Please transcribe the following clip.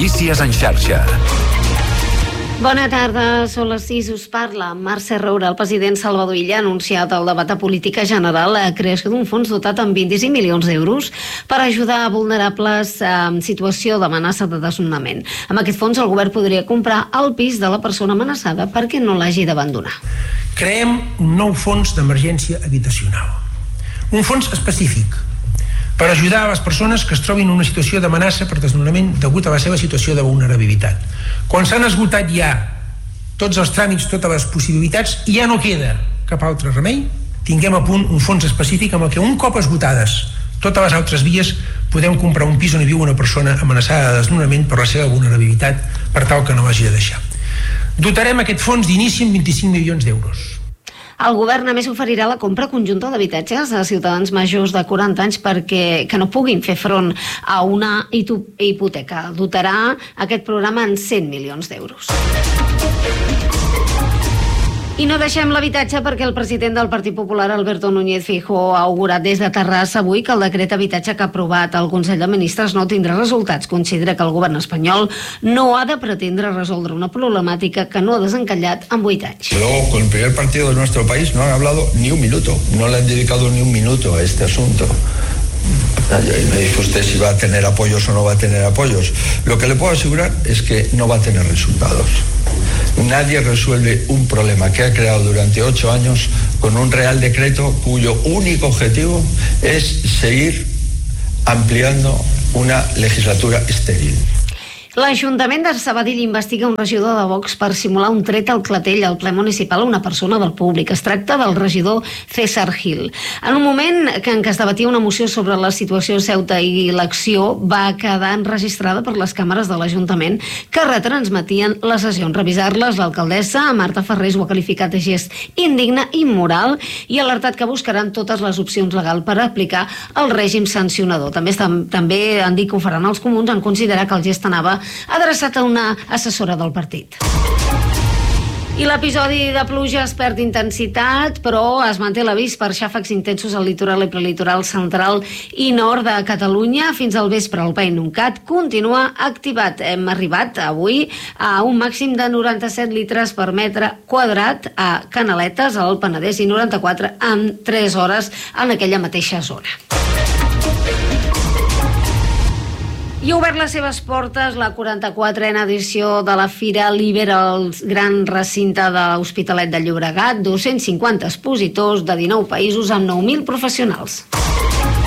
Notícies en xarxa. Bona tarda, són les 6, us parla Mercè Roura. El president Salvador Illa ha anunciat al debat de política general la creació d'un fons dotat amb 25 milions d'euros per ajudar a vulnerables en situació d'amenaça de desnonament. Amb aquest fons el govern podria comprar el pis de la persona amenaçada perquè no l'hagi d'abandonar. Creem un nou fons d'emergència habitacional. Un fons específic per ajudar a les persones que es trobin en una situació d'amenaça per desnonament degut a la seva situació de vulnerabilitat. Quan s'han esgotat ja tots els tràmits, totes les possibilitats, i ja no queda cap altre remei, tinguem a punt un fons específic amb el que un cop esgotades totes les altres vies podem comprar un pis on hi viu una persona amenaçada de desnonament per la seva vulnerabilitat per tal que no l'hagi de deixar. Dotarem aquest fons d'inici amb 25 milions d'euros. El govern a més oferirà la compra conjunta d'habitatges a ciutadans majors de 40 anys que no puguin fer front a una hipoteca. Dotarà aquest programa en 100 milions d'euros. I no deixem l'habitatge perquè el president del Partit Popular, Alberto Núñez Feijóo, ha augurat des de Terrassa avui que el decret d'habitatge que ha aprovat el Consell de Ministres no tindrà resultats. Considera que el govern espanyol no ha de pretendre resoldre una problemàtica que no ha desencallat en 8 anys. Luego, con el primer partido de nuestro país no han hablado ni un minuto, no le han dedicado ni un minuto a este asunto. Y me dice usted si va a tener apoyos o no va a tener apoyos. Lo que le puedo asegurar es que no va a tener resultados. Nadie resuelve un problema que ha creado durante 8 años con un real decreto cuyo único objetivo es seguir ampliando una legislatura estéril. L'Ajuntament de Sabadell investiga un regidor de Vox per simular un tret al clatell al ple municipal a una persona del públic. Es tracta del regidor César Gil. En un moment en què es debatia una moció sobre la situació a Ceuta i l'acció va quedar enregistrada per les càmeres de l'Ajuntament que retransmetien les sessions. Revisar-les, l'alcaldessa Marta Ferrés ho ha qualificat de gest indigne i immoral i ha alertat que buscaran totes les opcions legals per aplicar el règim sancionador. També han dit que ho faran els comuns en considerar que el gest anava adreçat a una assessora del partit. I l'episodi de pluja es perd intensitat, però es manté l'avís per xàfecs intensos al litoral i prelitoral central i nord de Catalunya. Fins al vespre el PNUNCAT continua activat. Hem arribat avui a un màxim de 97 litres per metre quadrat a Canaletes, al Penedès, i 94 en 3 hores en aquella mateixa zona. I ha obert les seves portes la 44a edició de la Fira Libera al gran recinte de l'Hospitalet de Llobregat, 250 expositors de 19 països amb 9.000 professionals.